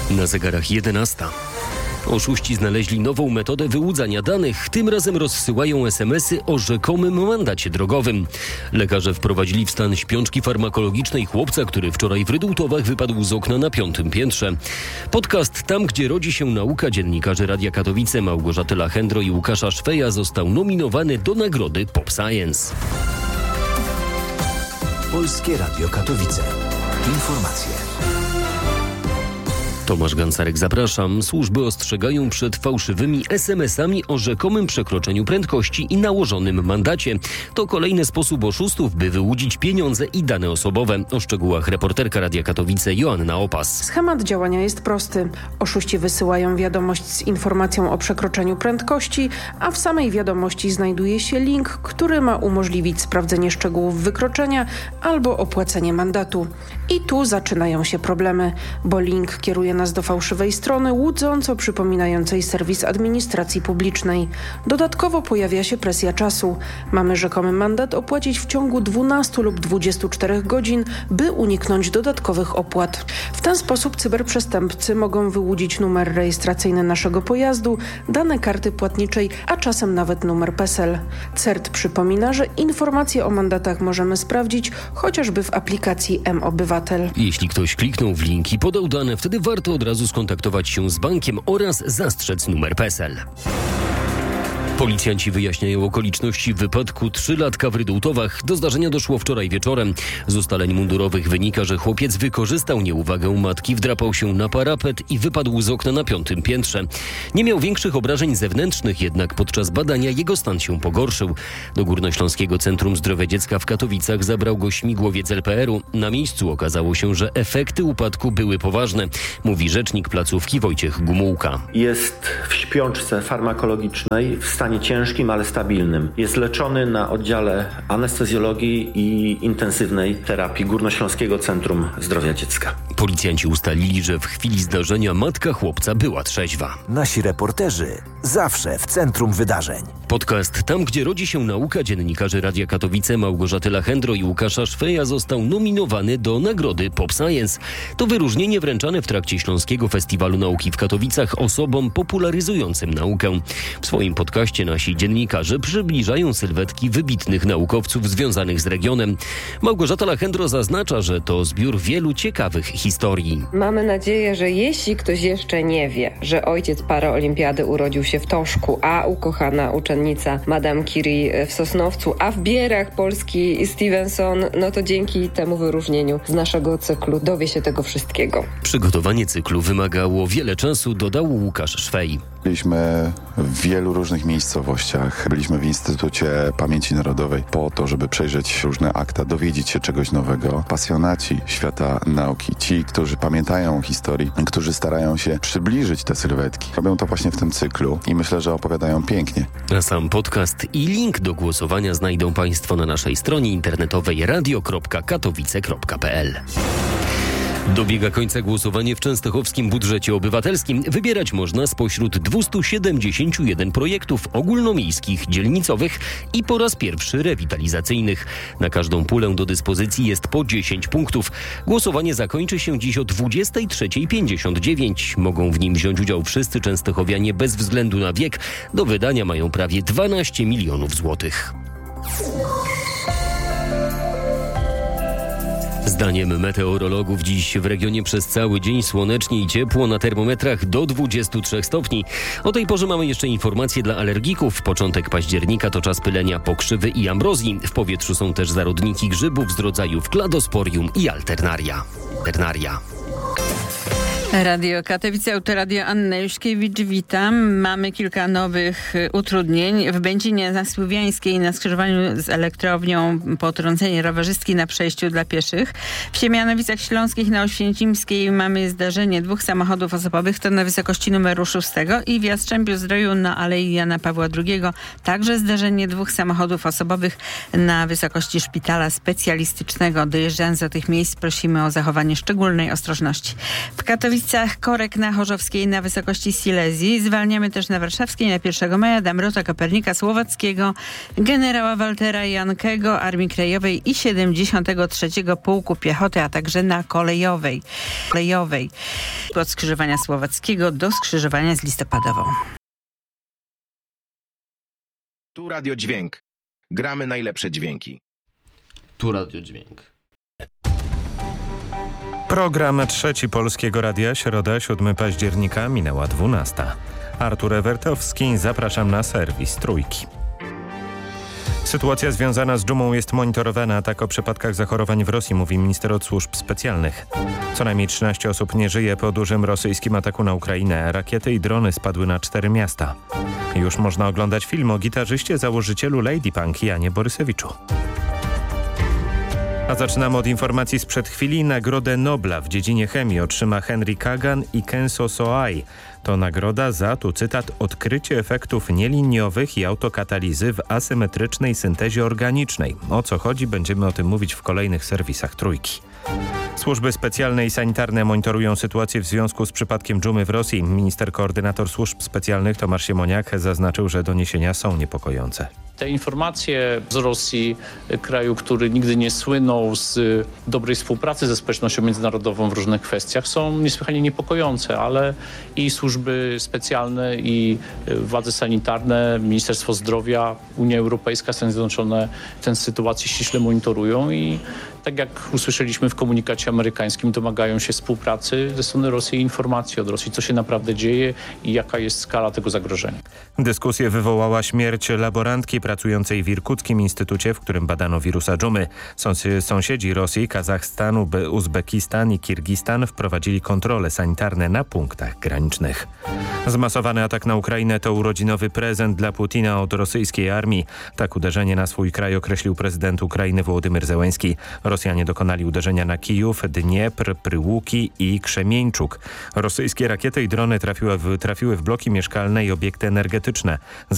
Na zegarach 11. Oszuści znaleźli nową metodę wyłudzania danych. Tym razem rozsyłają SMS-y o rzekomym mandacie drogowym. Lekarze wprowadzili w stan śpiączki farmakologicznej chłopca, który wczoraj w Rydultowach wypadł z okna na 5. piętrze. Podcast Tam, gdzie rodzi się nauka, dziennikarzy Radia Katowice Małgorzaty Lachendro i Łukasza Szweja został nominowany do nagrody Pop Science. Polskie Radio Katowice. Informacje. Tomasz Gancarek, zapraszam. Służby ostrzegają przed fałszywymi SMS-ami o rzekomym przekroczeniu prędkości i nałożonym mandacie. To kolejny sposób oszustów, by wyłudzić pieniądze i dane osobowe. O szczegółach reporterka Radia Katowice Joanna Opas. Schemat działania jest prosty. Oszuści wysyłają wiadomość z informacją o przekroczeniu prędkości, a w samej wiadomości znajduje się link, który ma umożliwić sprawdzenie szczegółów wykroczenia albo opłacenie mandatu. I tu zaczynają się problemy, bo link kieruje nas do fałszywej strony, łudząco przypominającej serwis administracji publicznej. Dodatkowo pojawia się presja czasu. Mamy rzekomy mandat opłacić w ciągu 12 lub 24 godzin, by uniknąć dodatkowych opłat. W ten sposób cyberprzestępcy mogą wyłudzić numer rejestracyjny naszego pojazdu, dane karty płatniczej, a czasem nawet numer PESEL. CERT przypomina, że informacje o mandatach możemy sprawdzić chociażby w aplikacji mObywatel. Jeśli ktoś kliknął w link i podał dane, wtedy warto od razu skontaktować się z bankiem oraz zastrzec numer PESEL. Policjanci wyjaśniają okoliczności wypadku 3-latka w Rydultowach. Do zdarzenia doszło wczoraj wieczorem. Z ustaleń mundurowych wynika, że chłopiec wykorzystał nieuwagę matki, wdrapał się na parapet i wypadł z okna na 5. piętrze. Nie miał większych obrażeń zewnętrznych, jednak podczas badania jego stan się pogorszył. Do Górnośląskiego Centrum Zdrowia Dziecka w Katowicach zabrał go śmigłowiec LPR-u. Na miejscu okazało się, że efekty upadku były poważne, mówi rzecznik placówki Wojciech Gumułka. Jest w śpiączce farmakologicznej w stanie ciężkim, ale stabilnym. Jest leczony na oddziale anestezjologii i intensywnej terapii Górnośląskiego Centrum Zdrowia Dziecka. Policjanci ustalili, że w chwili zdarzenia matka chłopca była trzeźwa. Nasi reporterzy zawsze w centrum wydarzeń. Podcast Tam, gdzie rodzi się nauka, dziennikarzy Radia Katowice Małgorzaty Lachendro i Łukasza Szweja został nominowany do nagrody Pop Science. To wyróżnienie wręczane w trakcie Śląskiego Festiwalu Nauki w Katowicach osobom popularyzującym naukę. W swoim podcaście nasi dziennikarze przybliżają sylwetki wybitnych naukowców związanych z regionem. Małgorzata Lachendro zaznacza, że to zbiór wielu ciekawych historii. Mamy nadzieję, że jeśli ktoś jeszcze nie wie, że ojciec paraolimpiady urodził się w Toszku, a ukochana uczennica Madame Curie w Sosnowcu, a w Bierach Polski Stevenson, no to dzięki temu wyróżnieniu z naszego cyklu dowie się tego wszystkiego. Przygotowanie cyklu wymagało wiele czasu, dodał Łukasz Szwej. Byliśmy w wielu różnych miejscowościach. Byliśmy w Instytucie Pamięci Narodowej po to, żeby przejrzeć różne akta, dowiedzieć się czegoś nowego. Pasjonaci świata nauki, ci, którzy pamiętają o historii, którzy starają się przybliżyć te sylwetki. Robią to właśnie w tym cyklu i myślę, że opowiadają pięknie. A sam podcast i link do głosowania znajdą Państwo na naszej stronie internetowej radio.katowice.pl. Dobiega końca głosowanie w częstochowskim budżecie obywatelskim. Wybierać można spośród 271 projektów ogólnomiejskich, dzielnicowych i po raz pierwszy rewitalizacyjnych. Na każdą pulę do dyspozycji jest po 10 punktów. Głosowanie zakończy się dziś o 23:59. Mogą w nim wziąć udział wszyscy częstochowianie bez względu na wiek. Do wydania mają prawie 12 milionów złotych. Zdaniem meteorologów dziś w regionie przez cały dzień słonecznie i ciepło, na termometrach do 23 stopni. O tej porze mamy jeszcze informacje dla alergików. Początek października to czas pylenia pokrzywy i ambrozji. W powietrzu są też zarodniki grzybów z rodzajów kladosporium i alternaria. Radio Katowice, Autoradio Anna Juszkiewicz, witam. Mamy kilka nowych utrudnień. W Będzinie na Słowiańskiej na skrzyżowaniu z elektrownią potrącenie rowerzystki na przejściu dla pieszych. W Siemianowicach Śląskich na Oświęcimskiej mamy zdarzenie 2 samochodów osobowych, to na wysokości numeru 6 i w Jastrzębiu-Zdroju na Alei Jana Pawła II także zdarzenie 2 samochodów osobowych na wysokości szpitala specjalistycznego. Dojeżdżając do tych miejsc prosimy o zachowanie szczególnej ostrożności. W Katowicach Katowicach korek na Chorzowskiej na wysokości Silesii. Zwalniamy też na Warszawskiej na 1 maja Damrota Kopernika Słowackiego, generała Waltera Jankego, Armii Krajowej i 73. Pułku Piechoty, a także na Kolejowej. Od skrzyżowania Słowackiego do skrzyżowania z Listopadową. Tu Radio Dźwięk. Gramy najlepsze dźwięki. Tu Radio Dźwięk. Program Trzeci Polskiego Radia, środa 7 października, minęła 12. Artur Ewertowski, zapraszam na serwis Trójki. Sytuacja związana z dżumą jest monitorowana, tak o przypadkach zachorowań w Rosji mówi minister od służb specjalnych. Co najmniej 13 osób nie żyje po dużym rosyjskim ataku na Ukrainę. Rakiety i drony spadły na 4 miasta. Już można oglądać film o gitarzyście, założycielu Lady Punk Janie Borysewiczu. A zaczynamy od informacji sprzed chwili. Nagrodę Nobla w dziedzinie chemii otrzyma Henry Kagan i Kenzo Soai. To nagroda za, tu cytat, odkrycie efektów nieliniowych i autokatalizy w asymetrycznej syntezie organicznej. O co chodzi, będziemy o tym mówić w kolejnych serwisach Trójki. Służby specjalne i sanitarne monitorują sytuację w związku z przypadkiem dżumy w Rosji. Minister koordynator służb specjalnych Tomasz Siemoniak zaznaczył, że doniesienia są niepokojące. Te informacje z Rosji, kraju, który nigdy nie słynął z dobrej współpracy ze społecznością międzynarodową w różnych kwestiach, są niesłychanie niepokojące, ale i służby specjalne, i władze sanitarne, Ministerstwo Zdrowia, Unia Europejska, Stany Zjednoczone tę sytuację ściśle monitorują i tak jak usłyszeliśmy w komunikacie amerykańskim, domagają się współpracy ze strony Rosji i informacji od Rosji, co się naprawdę dzieje i jaka jest skala tego zagrożenia. Dyskusję wywołała śmierć laborantki pracującej w Irkuckim Instytucie, w którym badano wirusa dżumy. Sąsiedzi Rosji, Kazachstan, Uzbekistan i Kirgistan wprowadzili kontrole sanitarne na punktach granicznych. Zmasowany atak na Ukrainę to urodzinowy prezent dla Putina od rosyjskiej armii. Tak uderzenie na swój kraj określił prezydent Ukrainy Wołodymyr Zełenski. Rosjanie dokonali uderzenia na Kijów, Dniepr, Pryłuki i Krzemieńczuk. Rosyjskie rakiety i drony trafiły w bloki mieszkalne i obiekty energetyczne.